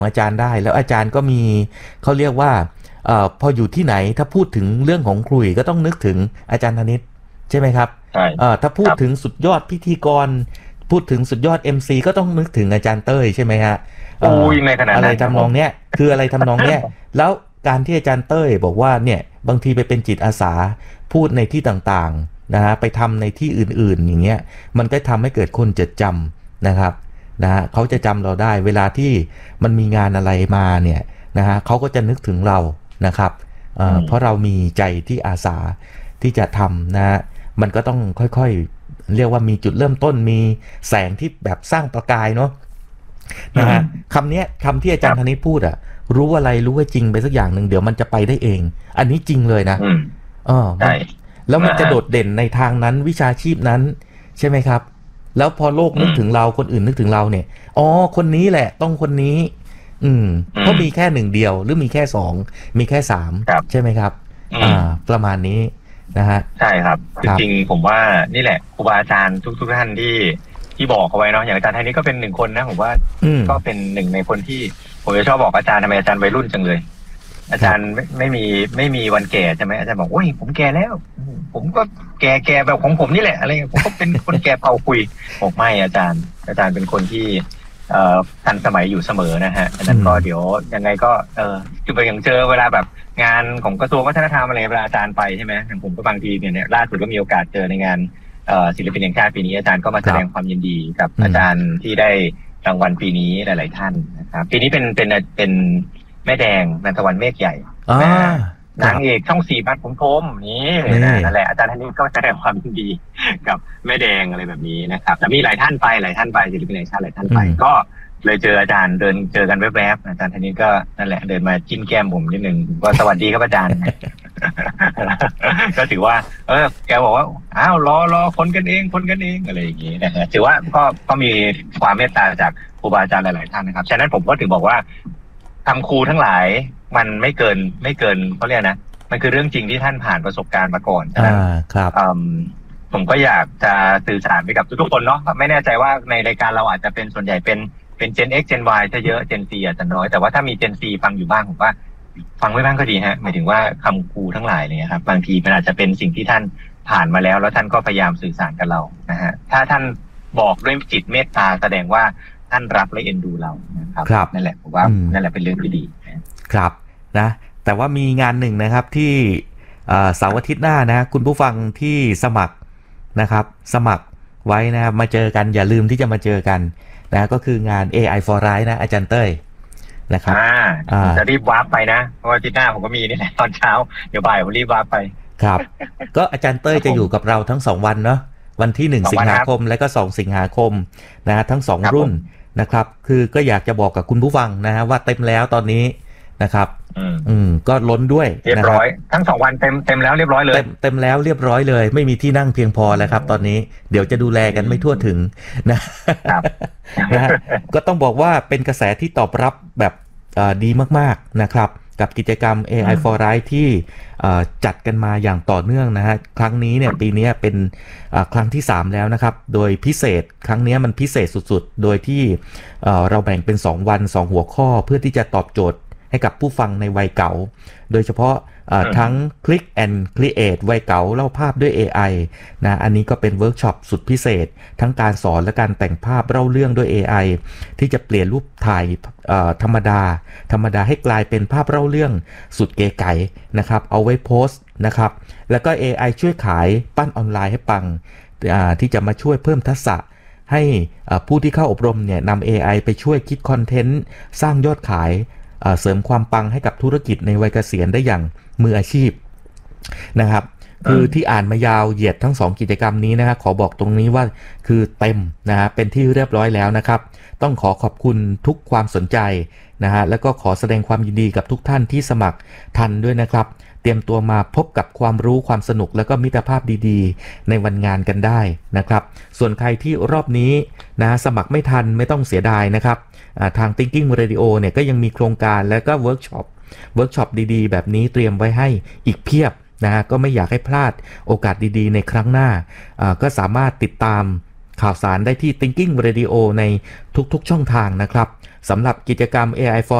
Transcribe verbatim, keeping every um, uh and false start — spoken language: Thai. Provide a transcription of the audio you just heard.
อาจารย์ได้แล้วอาจารย์ก็มีเขาเรียกว่าเอ่อพออยู่ที่ไหนถ้าพูดถึงเรื่องของครุยก็ต้องนึกถึงอาจารย์ธนิตใช่ไหมครับใช่เอ่อถ้าพูครับดถึงสุดยอดพิธีกรพูดถึงสุดยอด เอ็ม ซี ก็ต้องนึกถึงอาจารย์เต้ยใช่ไหมฮะเอ่อู้อยไม่ขนาดอะไรนั้นครับผมทำนองเนี้ยคืออะไรทำนองเนี้ยแล้วการที่อาจารย์เต้ยบอกว่าเนี่ยบางทีไปเป็นจิตอาสาพูดในที่ต่างๆนะฮะไปทำในที่อื่นๆอย่างเงี้ยมันก็ทำให้เกิดคนจดจำนะครับนะฮะเขาจะจำเราได้เวลาที่มันมีงานอะไรมาเนี่ยนะฮะเขาก็จะนึกถึงเรานะครับเอ่อเพราะเรามีใจที่อาสาที่จะทำนะฮะมันก็ต้องค่อยๆเรียกว่ามีจุดเริ่มต้นมีแสงที่แบบสร้างประกายเนาะนะฮะคำนี้คำที่อาจารย์ธนิตพูดอะรู้อะไรรู้ว่าจริงไปสักอย่างหนึ่งเดี๋ยวมันจะไปได้เองอันนี้จริงเลยนะเออแล้วมันจะโดดเด่นในทางนั้นวิชาชีพนั้นใช่ไหมครับแล้วพอโลกนึกถึงเราคนอื่นนึกถึงเราเนี่ยอ๋อคนนี้แหละต้องคนนี้อืมเพราะมีแค่หนึ่งเดียวหรือมีแค่สองมีแค่สามใช่ไหมครับอ่าประมาณนี้นะฮะใช่ครับจริงๆผมว่านี่แหละครูบาอาจารย์ทุกๆท่านที่ที่บอกเอาไว้เนาะอย่างอาจารย์ท่านนี้ก็เป็นหนึ่งคนนะผมว่าก็เป็นหนึ่งในคนที่ผมจะชอบบอกอาจารย์ทำไมอาจารย์วัยรุ่นจังเลยอาจารย์ไม่ไม่มีไม่มีวันแก่ใช่ไหมอาจารย์บอกโอ้ยผมแก่แล้วผมก็แก่แก่แบบของผมนี่แหละอะไรผมก็เป็นคนแก่เป่าคุยบอกไม่อาจารย์อาจารย์เป็นคนที่เอ่อทันสมัยอยู่เสมอนะฮะดังนั้นก็เดี๋ยวยังไงก็เออคือไปอย่างเจอเวลาแบบงานของกระทรวงวัฒนธรรมอะไรเวลาอาจารย์ไปใช่ไหมอย่างผมก็บางทีเนี่ยล่าสุดก็มีโอกาสเจอในงานศิลปินแห่งชาติปีนี้อาจารย์ก็มาแสดงความยินดีกับอาจารย์ที่ได้รางวัลปีนี้หลายๆท่านนะครับปีนี้เป็นเป็นเป็นแม่แดงนันทวันเมฆใหญ่นางเอกช่องสี่บัตรผมโทมนี่นั่นแหละอาจารย์ท่านนี้ก็แสดงความยินดีกับแม่แดงอะไรแบบนี้นะครับแต่มีหลายท่านไปหลายท่านไปศิลปินแห่งชาติหลายท่านไปก็เลยเจออาจารย์เดินเจอกันแวบๆอาจารย์ท่านนี้ก็นั่นแหละเดินมาจิ้มแก้มผมนิดนึงว่าสวัสดีครับอาจารย์ ก็ถือว่าเออแกบอกว่าอ้าวรอรอคนกันเองคนกันเองอะไรอย่างนี้นะฮะถือว่าก็ก็มีความเมตตาจากครูบาอาจารย์หลายๆท่านนะครับฉะนั้นผมก็ถึงบอกว่าทำครูทั้งหลายมันไม่เกินไม่เกินเขาเรียกนะมันคือเรื่องจริงที่ท่านผ่านประสบการณ์มาก่อนอ่าครับผมก็อยากจะสื่อสารไปกับทุกๆคนเนาะไม่แน่ใจว่าในรายการเราอาจจะเป็นส่วนใหญ่เป็นเป็น Gen X Gen Y จะเยอะ Gen Z อาจจะน้อยแต่ว่าถ้ามี Gen Z ฟังอยู่บ้างผมว่าฟังไว้บ้างก็ดีฮะหมายถึงว่าคำครูทั้งหลายเนี่ยครับบางทีมันอาจจะเป็นสิ่งที่ท่านผ่านมาแล้วแล้วท่านก็พยายามสื่อสารกับเรานะฮะถ้าท่านบอกด้วยจิตเมตตาแสดงว่าท่านรักและเอ็นดูเรานะครับนั่นแหละผมว่านั่นแหละเป็นเรื่องที่ดีครับนะแต่ว่ามีงานหนึ่งนะครับที่เสาร์อาทิตย์หน้านะคุณผู้ฟังที่สมัครนะครับสมัครไว้นะครับมาเจอกันอย่าลืมที่จะมาเจอกันนะก็คืองาน เอ ไอ for Life นะอาจารย์เต้ยนะครับอ่าจะรีบวาร์ปไปนะเพราะว่าอาทิตย์หน้าผมก็มีนี่แหละตอนเช้าเดี๋ยวบ่ายผมรีบวาร์ปไปครับก็อาจารย์เต้ยจะอยู่กับเราทั้งสองวันเนาะวันที่หนึ่งสิงหาคมและก็สองสิงหาคมนะฮะทั้งสองรุ่นนะครับคือก็อยากจะบอกกับคุณผู้ฟังนะฮะว่าเต็มแล้วตอนนี้นะครับอืมก็ล้นด้วยเรียบร้อยทั้งสองวันเต็มเต็มแล้วเรียบร้อยเลยเต็มเต็มแล้วเรียบร้อยเลยไม่มีที่นั่งเพียงพอแล้วครับตอนนี้เดี๋ยวจะดูแลกันไม่ทั่วถึงนะครับนะฮะก็ต้องบอกว่าเป็นกระแสที่ตอบรับแบบดีมากๆนะครับกับกิจกรรม เอ ไอ for Life ที่จัดกันมาอย่างต่อเนื่องนะฮะครั้งนี้เนี่ยปีนี้เป็นครั้งที่สามแล้วนะครับโดยพิเศษครั้งนี้มันพิเศษสุดๆโดยที่เราแบ่งเป็นสองวันสองหัวข้อเพื่อที่จะตอบโจทย์ให้กับผู้ฟังในวัยเก่าโดยเฉพาะทั้ง Click and Create วัยเก่าเล่าภาพด้วย เอ ไอ นะอันนี้ก็เป็นเวิร์กช็อปสุดพิเศษทั้งการสอนและการแต่งภาพเล่าเรื่องด้วย เอ ไอ ที่จะเปลี่ยนรูปถ่ายธรรมดาธรรมดาให้กลายเป็นภาพเล่าเรื่องสุดเก๋ไก๋นะครับเอาไว้โพสต์นะครับแล้วก็ เอ ไอ ช่วยขายปั้นออนไลน์ให้ปังที่จะมาช่วยเพิ่มทักษะให้ผู้ที่เข้าอบรมเนี่ยนำ เอ ไอ ไปช่วยคิดคอนเทนต์สร้างยอดขายเสริมความปังให้กับธุรกิจในวัยเกษียณได้อย่างมืออาชีพนะครับคือที่อ่านมายาวเหยียดทั้งสองกิจกรรมนี้นะครับขอบอกตรงนี้ว่าคือเต็มนะฮะเป็นที่เรียบร้อยแล้วนะครับต้องขอขอบคุณทุกความสนใจนะฮะแล้วก็ขอแสดงความยินดีกับทุกท่านที่สมัครทันด้วยนะครับเตรียมตัวมาพบกับความรู้ความสนุกแล้วก็มิตรภาพดีๆในวันงานกันได้นะครับส่วนใครที่รอบนี้นะสมัครไม่ทันไม่ต้องเสียดายนะครับทาง Thinking Radio เนี่ยก็ยังมีโครงการและก็เวิร์กช็อปเวิร์กช็อปดีๆแบบนี้เตรียมไว้ให้อีกเพียบนะก็ไม่อยากให้พลาดโอกาสดีๆในครั้งหน้าก็สามารถติดตามข่าวสารได้ที่ Thinking Radio ในทุกๆช่องทางนะครับสำหรับกิจกรรม เอ ไอ for